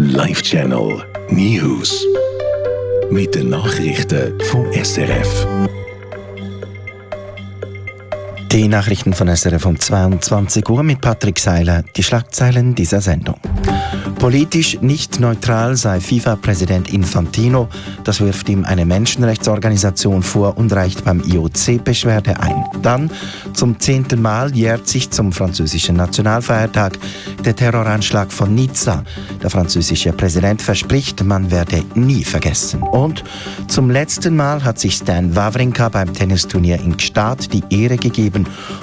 Live Channel News. Mit den Nachrichten vom SRF. Die Nachrichten von SRF um 22 Uhr mit Patrick Seiler. Die Schlagzeilen dieser Sendung. Politisch nicht neutral sei FIFA-Präsident Infantino. Das wirft ihm eine Menschenrechtsorganisation vor und reicht beim IOC Beschwerde ein. Dann, zum 10. Mal jährt sich zum französischen Nationalfeiertag der Terroranschlag von Nizza. Der französische Präsident verspricht, man werde nie vergessen. Und zum letzten Mal hat sich Stan Wawrinka beim Tennisturnier in Gstaad die Ehre gegeben